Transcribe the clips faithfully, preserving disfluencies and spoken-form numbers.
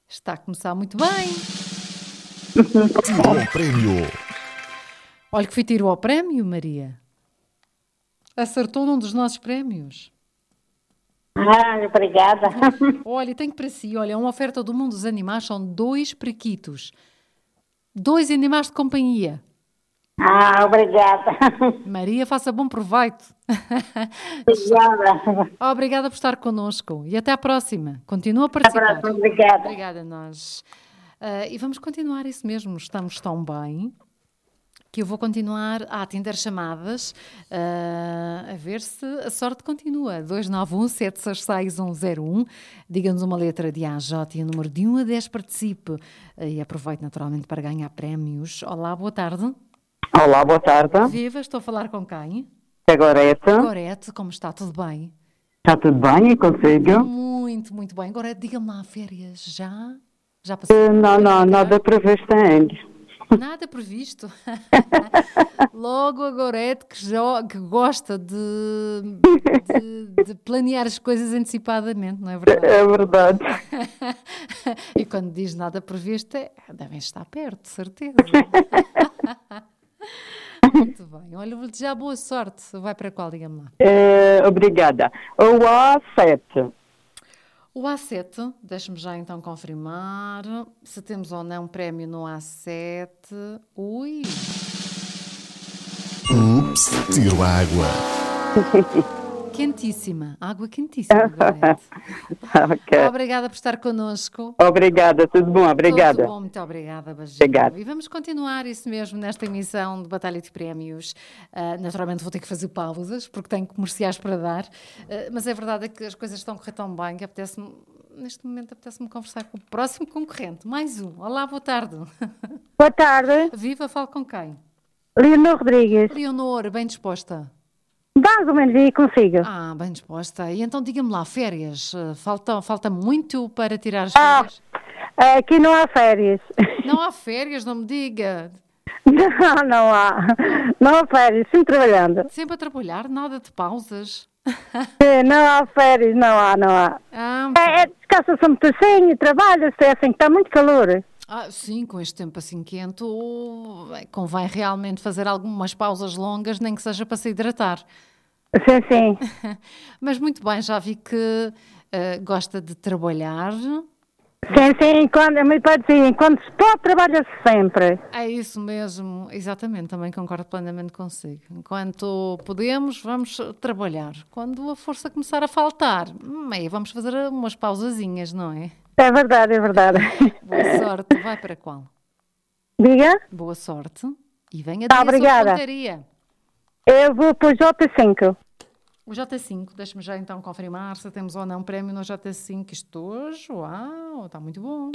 Está a começar muito bem. Tiro ao prémio. Olha que fui tiro ao prémio, Maria. Acertou num dos nossos prémios. Ah, obrigada. Olha, tenho para si, olha, uma oferta do Mundo dos Animais, são dois periquitos. Dois animais de companhia. Ah, obrigada. Maria, faça bom proveito. Obrigada. Obrigada por estar connosco e até à próxima. Continua a participar. Até a próxima, obrigada. Obrigada a nós. Uh, e vamos continuar isso mesmo, estamos tão bem que eu vou continuar a atender chamadas, uh, a ver se a sorte continua. dois nove um, sete seis seis, um zero um. Diga-nos uma letra de A a J e o número de um a dez, participe. Uh, e aproveite naturalmente para ganhar prémios. Olá, boa tarde. Olá, boa tarde. Viva, estou a falar com quem? É Gorete. Gorete, como está? Tudo bem? Está tudo bem e consigo? Muito, muito bem. Gorete, diga-me lá, férias já? Já passou? Uh, não, não, nada previsto ainda. Nada previsto. Logo a Gorete que, jo- que gosta de, de, de planear as coisas antecipadamente, não é verdade? É verdade. E quando diz nada previsto, é, devem estar perto, de certeza. Muito bem. Olha, vou desejar boa sorte. Vai para qual, diga-me lá? Uh, obrigada. O A sete. O A sete, deixa-me já então confirmar se temos ou não prémio no A sete. Ui! Ups, tiro a água. Quentíssima, água quentíssima. Ok. Obrigada por estar connosco. Obrigada, tudo bom? Obrigada. Tudo bom, muito obrigada, beijinho. Obrigada. E vamos continuar isso mesmo nesta emissão de Batalha de Prémios. Uh, naturalmente vou ter que fazer pausas, porque tenho comerciais para dar, uh, mas é verdade que as coisas estão a correr tão bem que apetece-me, neste momento apetece-me conversar com o próximo concorrente. Mais um. Olá, boa tarde. Boa tarde. Viva, falo com quem? Leonor Rodrigues. Leonor, bem disposta? Mais ou menos aí consigo. Ah, bem disposta. E então diga-me lá, férias, uh, falta, falta muito para tirar as Ah, férias? aqui não há férias. Não há férias, não me diga. Não, não há. Não há férias, sempre trabalhando. Sempre a trabalhar, nada de pausas. É, não há férias, não há, não há. Ah, É, é descansa-se muito assim e trabalha-se, é assim que está muito calor. ah, sim, com este tempo assim quente, oh, bem, convém realmente fazer algumas pausas longas, nem que seja para se hidratar. Sim, sim. Mas muito bem, já vi que uh, gosta de trabalhar. Sim, sim, quando, meu pai dizia, quando se pode, trabalha-se sempre. É isso mesmo, exatamente, também concordo plenamente consigo. Enquanto podemos, vamos trabalhar. Quando a força começar a faltar, hum, aí vamos fazer umas pausazinhas, não é? É verdade, é verdade. Boa sorte, vai para qual? Diga? Boa sorte e venha Tá, dizer a sua obrigada. pontaria. Eu vou para o J cinco. O J cinco, deixa-me já então confirmar se temos ou não prémio no J cinco. Isto hoje, uau, está muito bom.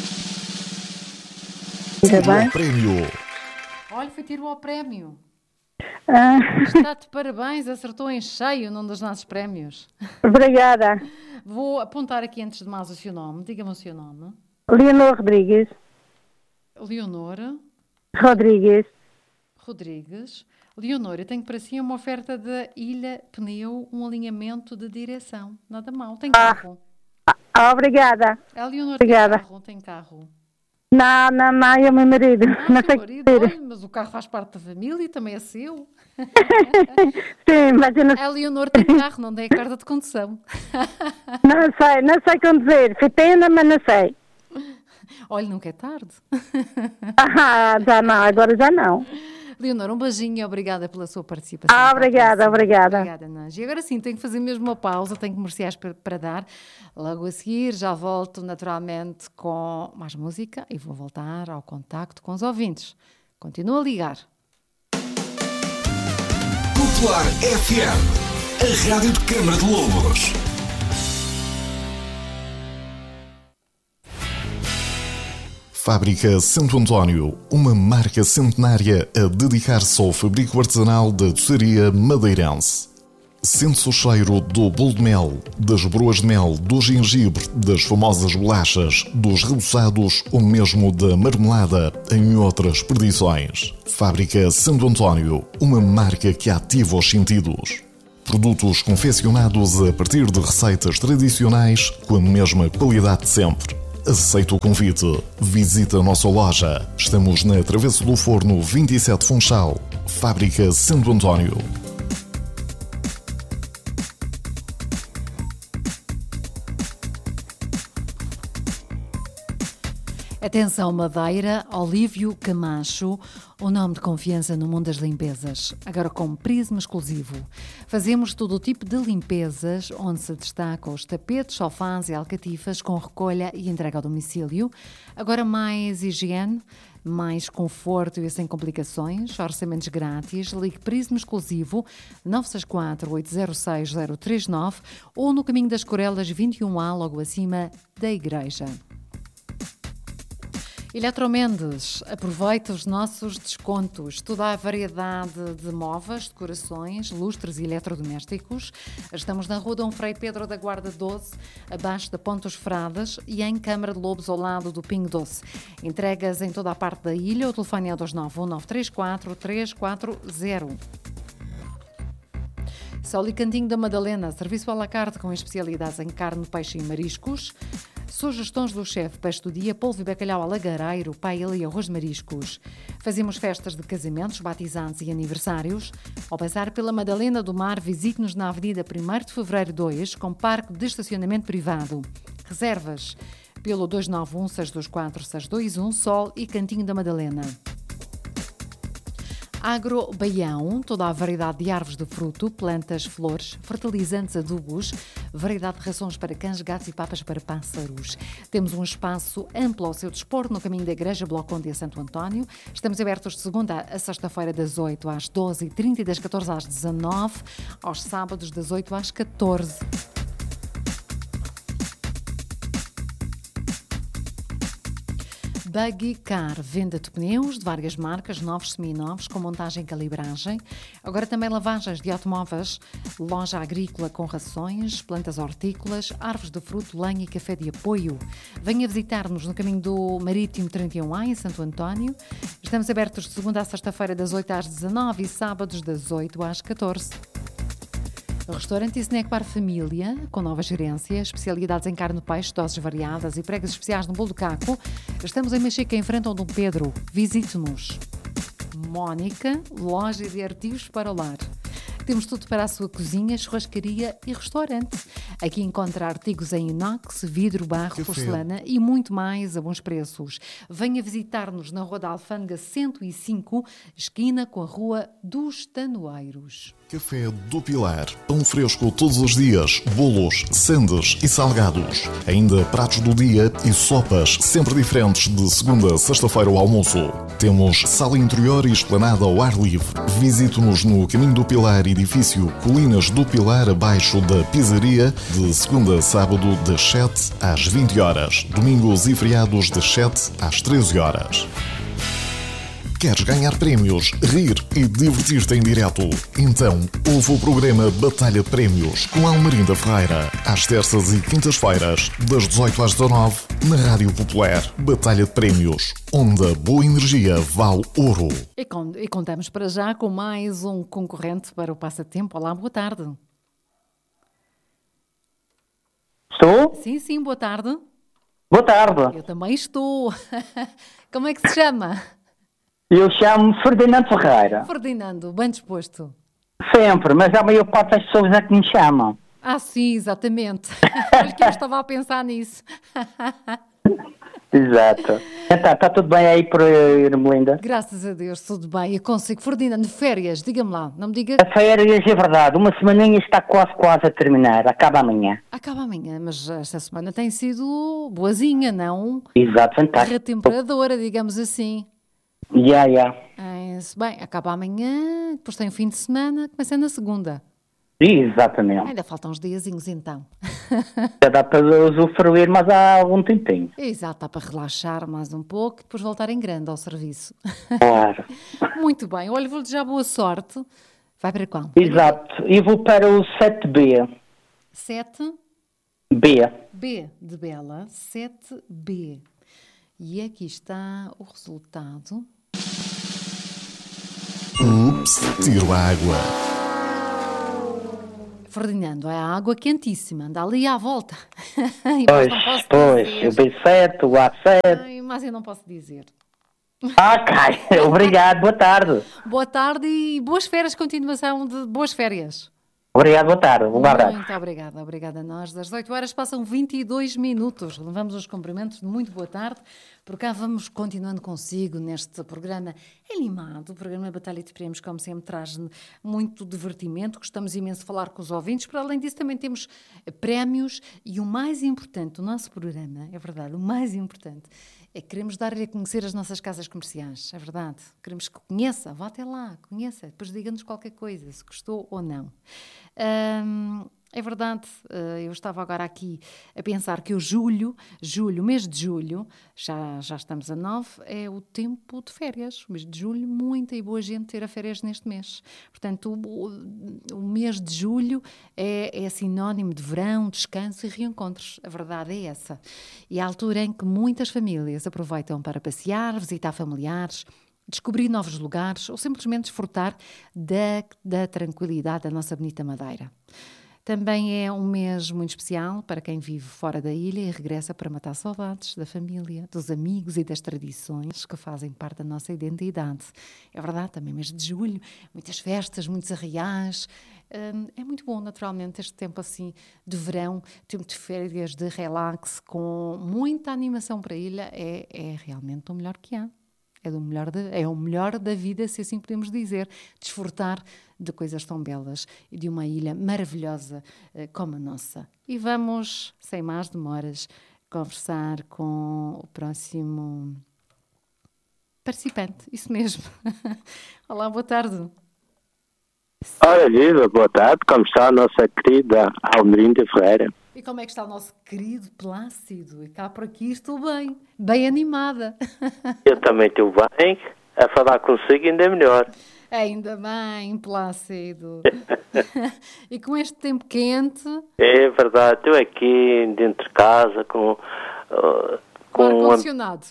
Ainda Tiro bem. ao prémio. Olha, foi tiro ao prémio. Ah, Está de parabéns, acertou em cheio num dos nossos prémios. obrigada. Vou apontar aqui antes de mais o seu nome. Diga-me o seu nome. Leonor Rodrigues. Leonor Rodrigues. Rodrigues. Leonor, eu tenho para si uma oferta da Ilha Pneu, um alinhamento de direção. Nada mal. Tem carro. Ah, obrigada. A Leonor Obrigada. tem carro, tem carro. Não, não, não, é o meu marido. Ah, Não seu sei marido, que dizer. olha, mas o carro faz parte da família e também é seu. Sim, mas eu não, A Leonor tem carro, não tem a carta de condução. não sei, não sei conduzir. Fui pena, mas não sei. Olha, nunca é tarde. Ah, já não, agora já não. Leonor, um beijinho e obrigada pela sua participação. Ah, obrigada, obrigada. Obrigada, Nange. E agora sim, tenho que fazer mesmo uma pausa, tenho comerciais para, para dar. Logo a seguir já volto naturalmente com mais música e vou voltar ao contacto com os ouvintes. Continua a ligar. Popular F M, a rádio de Câmara de Lobos. Fábrica Santo António, uma marca centenária a dedicar-se ao fabrico artesanal da doçaria madeirense. Sente-se o cheiro do bolo de mel, das broas de mel, do gengibre, das famosas bolachas, dos reboçados ou mesmo da marmelada, em outras perdições. Fábrica Santo António, uma marca que ativa os sentidos. Produtos confeccionados a partir de receitas tradicionais com a mesma qualidade de sempre. aceita o convite. Visita a nossa loja. Estamos na Travessa do Forno vinte e sete Funchal, Fábrica Santo António. Atenção Madeira, Olívio Camacho, o nome de confiança no mundo das limpezas. Agora com prisma exclusivo. Fazemos todo o tipo de limpezas, onde se destacam os tapetes, sofás e alcatifas com recolha e entrega ao domicílio. Agora mais higiene, mais conforto e sem complicações. Orçamentos grátis. Ligue prisma exclusivo nove seis quatro, oito zero seis, zero três nove ou no Caminho das Corelas vinte e um A, logo acima da igreja. Eletromendes, aproveita os nossos descontos. Toda a variedade de móveis, decorações, lustres e eletrodomésticos. Estamos na Rua Dom Frei Pedro da Guarda doze, abaixo da Ponte dos Frades e em Câmara de Lobos, ao lado do Pingo Doce. Entregas em toda a parte da ilha. O telefone é dois nove um, nove três quatro, três quatro zero. Sol e Cantinho da Madalena, serviço à la carte com especialidades em carne, peixe e mariscos. Sugestões do chefe: peixe do dia, polvo e bacalhau alagareiro, paella e arroz de mariscos. Fazemos festas de casamentos, batizados e aniversários. Ao passar pela Madalena do Mar, visite-nos na Avenida primeiro de Fevereiro dois, com parque de estacionamento privado. Reservas pelo dois nove um, seis dois quatro, seis dois um, Sol e Cantinho da Madalena. Agro Baião, toda a variedade de árvores de fruto, plantas, flores, fertilizantes, adubos, variedade de rações para cães, gatos e papas para pássaros. Temos um espaço amplo ao seu dispor no caminho da Igreja Bloco Conde Santo António. Estamos abertos de segunda a sexta-feira das oito às doze e trinta e das catorze às dezanove, aos sábados das oito às catorze. Buggy Car, venda de pneus de várias marcas, novos, semi-novos, com montagem e calibragem. Agora também lavagens de automóveis, loja agrícola com rações, plantas hortícolas, árvores de fruto, lenha e café de apoio. Venha visitar-nos no caminho do Marítimo trinta e um A, em Santo António. Estamos abertos de segunda a sexta-feira das oito às dezanove e sábados das oito às catorze. O restaurante e snack bar Família, com nova gerência, especialidades em carne, peixe, doses variadas e pregas especiais no bolo do caco. Estamos em Machica, em frente ao Dom Pedro. Visite-nos. Mónica, loja de artigos para o lar. Temos tudo para a sua cozinha, churrascaria e restaurante. Aqui encontra artigos em inox, vidro, barro, Que porcelana e muito mais a bons preços. Venha visitar-nos na Rua da Alfândega cento e cinco, esquina com a Rua dos Tanoeiros. Café do Pilar. Pão fresco todos os dias, bolos, sandes e salgados. Ainda pratos do dia e sopas sempre diferentes de segunda a sexta-feira ao almoço. Temos sala interior e esplanada ao ar livre. Visite-nos no Caminho do Pilar, edifício Colinas do Pilar, abaixo da pizzaria, de segunda a sábado das sete às vinte horas. Domingos e feriados das sete às treze horas. Queres ganhar prémios, rir e divertir-te em direto? Então, ouve o programa Batalha de Prémios com Almerinda Ferreira, às terças e quintas-feiras, das dezoito às dezanove, na Rádio Popular. Batalha de Prémios, onde a boa energia vale ouro. E, con- e contamos para já com mais um concorrente para o passatempo. Olá, boa tarde. Estou? Sim, sim, boa tarde. Boa tarde. Eu também estou. Como é que se chama? Eu chamo Ferdinando Ferreira. Ferdinando, bem disposto. Sempre, mas a maior parte das pessoas é que me chamam. Ah, sim, exatamente. Olha que eu estava a pensar nisso. Exato. Então, está tudo bem aí por Ermelinda? Graças a Deus, tudo bem. Eu consigo. Ferdinando, férias, diga-me lá. Não me diga. A férias é verdade. Uma semaninha está quase, quase a terminar. Acaba amanhã. Acaba amanhã, mas esta semana tem sido boazinha, não? Exato, fantástico. Retemperadora, digamos assim. Já, já. É, se bem, acaba amanhã, depois tem o fim de semana, começa na segunda. Exatamente. Ainda faltam uns diazinhos então. Já dá para usufruir, mas há algum tempinho. Exato, dá para relaxar mais um pouco e depois voltar em grande ao serviço. Claro. Muito bem, olha, vou-lhe desejar boa sorte. Vai para qual? Exato. E vou para o sete B. sete B. B de Bela, sete B. E aqui está o resultado. Ups, tiro a água. Ferdinando, é a água quentíssima, anda ali à volta. E Pois, não posso pois, dizer. o B sete, o A sete. Ai, mas eu não posso dizer. Ah, cai. Obrigado, boa tarde. Boa tarde e boas férias, continuação de boas férias. Obrigado, boa tarde. Um abraço. Muito obrigada, obrigada a nós. Das dezoito horas passam vinte e dois minutos. Levamos os cumprimentos de muito boa tarde. Por cá vamos continuando consigo neste programa animado. O programa Batalha de Prémios, como sempre, traz muito divertimento. Gostamos imenso de falar com os ouvintes. Para além disso, também temos prémios e o mais importante do nosso programa, é verdade, o mais importante, é que queremos dar-lhe a conhecer as nossas casas comerciais. É verdade. Queremos que conheça. Vá até lá, conheça. Depois diga-nos qualquer coisa, se gostou ou não. Hum, é verdade, eu estava agora aqui a pensar que o julho, julho, o mês de julho, já, já estamos a nove, é o tempo de férias. O mês de julho, muita e boa gente ter a férias neste mês. Portanto, o, o, o mês de julho é, é sinónimo de verão, descanso e reencontros. A verdade é essa. E é a altura em que muitas famílias aproveitam para passear, visitar familiares, descobrir novos lugares ou simplesmente desfrutar da, da tranquilidade da nossa bonita Madeira. Também é um mês muito especial para quem vive fora da ilha e regressa para matar saudades da família, dos amigos e das tradições que fazem parte da nossa identidade. É verdade, também mês de julho, muitas festas, muitos arraiais. É muito bom, naturalmente, este tempo assim de verão, tempo de férias, de relax, com muita animação para a ilha, é, é realmente o melhor que há. É, do melhor de, é o melhor da vida, se assim podemos dizer, desfrutar de coisas tão belas e de uma ilha maravilhosa eh, como a nossa. E vamos, sem mais demoras, conversar com o próximo participante, isso mesmo. Olá, boa tarde. Ora, viva, boa tarde, como está a nossa querida Almerinda Ferreira? E como é que está o nosso querido Plácido? E cá por aqui estou bem, bem animada. Eu também estou bem, a falar consigo ainda é melhor. Ainda bem, Plácido. E com este tempo quente... É verdade, estou aqui dentro de casa com... Uh, com ar-condicionado.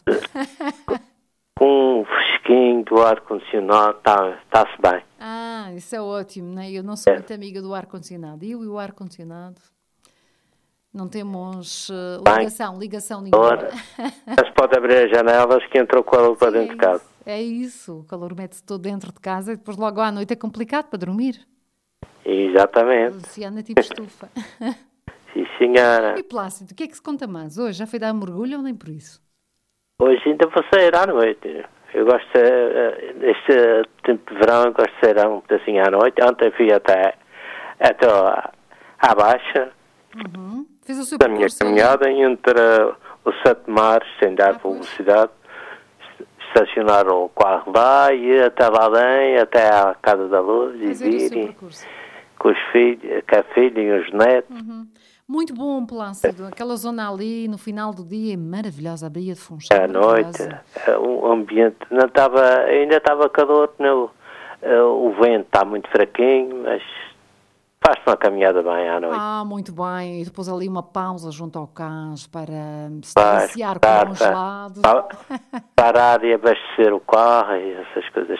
Com um fresquinho do ar-condicionado, está-se bem. Ah, isso é ótimo, né? Eu não sou É. muito amiga do ar-condicionado. Eu e o ar-condicionado... Não temos uh, ligação, ligação nenhuma. Mas pode abrir as janelas que entrou o calor para dentro é de casa. Isso, é isso, o calor mete-se todo dentro de casa e depois logo à noite é complicado para dormir. Exatamente. Luciana tipo estufa. Sim, senhora. E Plácido, o que é que se conta mais? Hoje já foi dar mergulho ou nem por isso? Hoje ainda vou sair à noite. Eu gosto de ser, este tempo de verão, eu gosto de sair um pedacinho à noite. Ontem fui até, até à Baixa. Uhum. Fez o seu Da minha caminhada entre os sete mares, sem dar ah, publicidade, estacionar o carro lá e ir até lá dentro, até à Casa da Luz e vir com os filhos, com a filha e os netos. Uhum. Muito bom, Plácido. Aquela zona ali, no final do dia, é maravilhosa, a Baía de Funchal. À noite, o ambiente não estava, ainda estava calor, não, o vento está muito fraquinho, mas faz-se uma caminhada bem à noite. Ah, muito bem. E depois ali uma pausa junto ao cais para se Vai, deliciar com um gelado. Parar e abastecer o carro e essas coisas.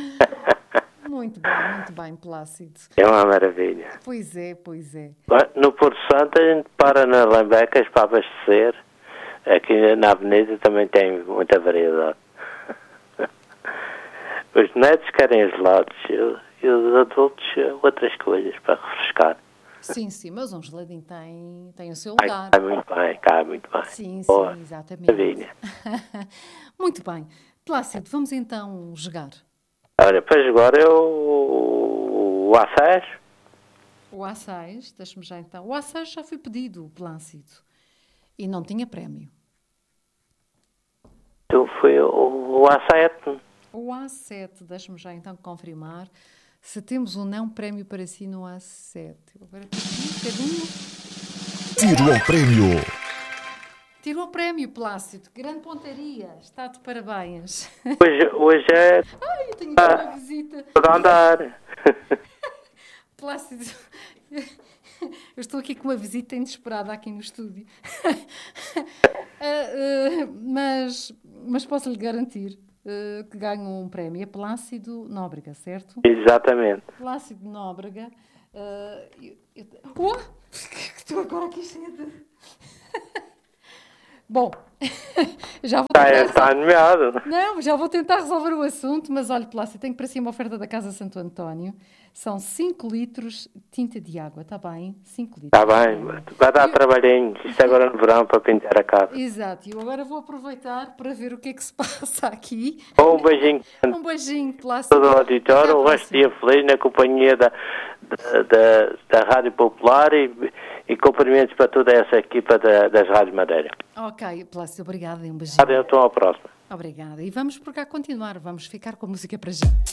Muito bem, muito bem, Plácido. É uma maravilha. Pois é, pois é. No Porto Santo a gente para na Lambecas para abastecer. Aqui na Avenida também tem muita variedade. Os netos querem gelados e os adultos outras coisas para refrescar. Sim, sim, mas um geladinho tem, tem o seu lugar. Cai muito bem, cai muito bem. Sim, Boa. sim, exatamente. Maravilha. Muito bem. Plácido, vamos então jogar. Olha, para agora eu o A seis. O A seis, deixa-me já então. O A seis já foi pedido, Plácido. E não tinha prémio. Então foi o, o A sete. O A sete, deixa-me já então confirmar se temos ou não prémio para si no A sete. Agora aqui um bocadinho. Tiro ao prémio. Tirou o prémio, Plácido. Grande pontaria. Está de parabéns. Hoje, hoje é... Ai, eu tenho aqui uma visita. Para andar. Plácido, eu estou aqui com uma visita inesperada aqui no estúdio. uh, uh, mas, mas posso lhe garantir uh, que ganho um prémio. É Plácido Nóbrega, certo? Exatamente. Plácido Nóbrega Uh, eu, eu, oh, estou agora aqui cheia de... Bom, já vou Está, tentar está resol- nomeado. Não, já vou tentar resolver o assunto, mas olha, Plácido, tenho para si uma oferta da Casa Santo António. São cinco litros de tinta de água, está bem? cinco litros. Está bem, vai dar Eu- trabalhinho. Isto é agora no verão para pintar a casa. Exato, e eu agora vou aproveitar para ver o que é que se passa aqui. Bom, um beijinho Um beijinho, Plácido. todo o auditório, Até à o resto próxima. dia feliz na companhia da, da, da, da Rádio Popular e, e cumprimentos para toda essa equipa da, das Rádios Madeira. Ok, Plácido, obrigada e um beijinho. Então, à próxima. Obrigada. E vamos por cá continuar, vamos ficar com a música para já.